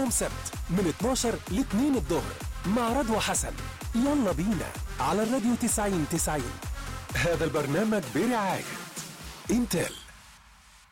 يوم سبت من 12 ل 2 الظهر مع رضوى حسن. يلا بينا على الراديو 90 90. هذا البرنامج برعاية انتل.